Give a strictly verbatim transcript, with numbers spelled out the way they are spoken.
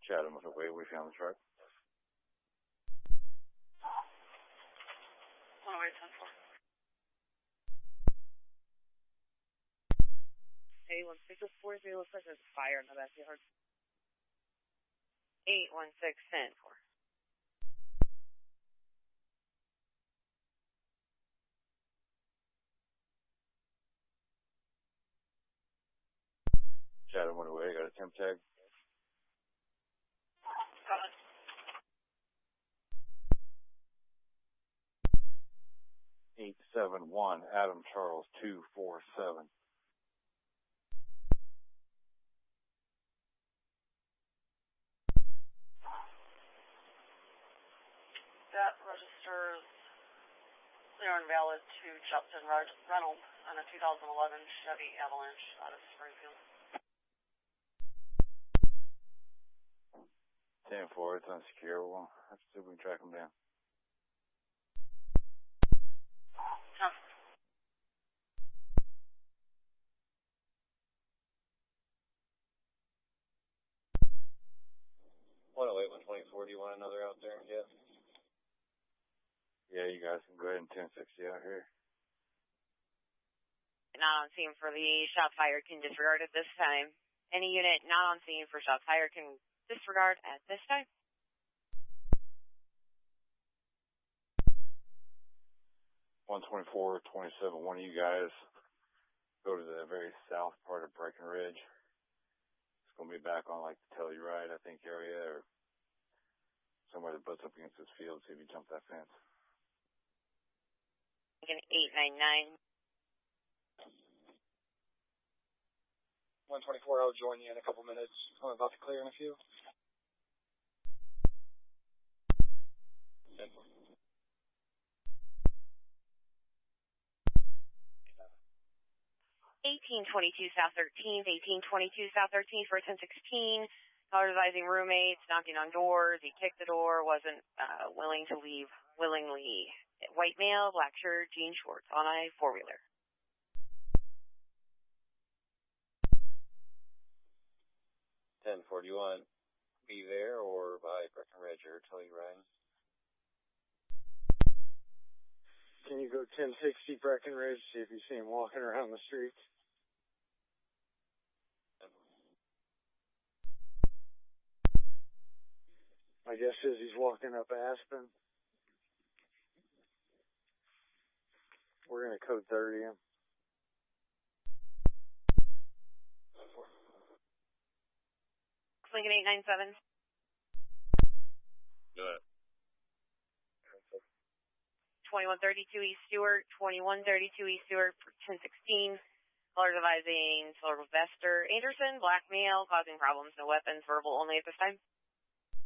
Chatham with a way we found the truck. one oh eight ten four. eight one six four zero looks like there's a fire in the backyard. eight one six ten four. Chatham went away, got a temp tag. Got it. eight seven one, Adam Charles two four seven. That registers clear and valid to Justin Reynolds on a two thousand eleven Chevy Avalanche out of Springfield. ten four, it's unsecure. We'll have to see if we can track him down. Huh. one oh eight, one twenty-four, do you want another out there? Yeah. Yeah, you guys can go ahead and ten sixty out here. Not on scene for the shot fired can disregard at this time. Any unit not on scene for shot fired can disregard at this time. one twenty-four, twenty-seven, one of you guys go to the very south part of Breckenridge. It's going to be back on like the Telluride, I think, area, or somewhere that butts up against this field, see if you jump that fence. eight nine nine. one twenty-four, I'll join you in a couple minutes. I'm about to clear in a few. eighteen twenty-two South thirteenth, eighteen twenty-two South thirteenth for ten sixteen. Caller advising roommates, knocking on doors. He kicked the door, wasn't uh, willing to leave willingly. White male, black shirt, jean shorts on a four-wheeler. ten four, do you want me there or by Breckenridge or Telluride? Can you go ten sixty Breckenridge, see if you see him walking around the streets? My guess is he's walking up Aspen. We're going to code thirty him. Lincoln eight nine seven. Go ahead. twenty-one thirty-two East Stewart, twenty-one thirty-two East Stewart for ten sixteen. Caller advising Sylvester Anderson, black male, causing problems, no weapons, verbal only at this time.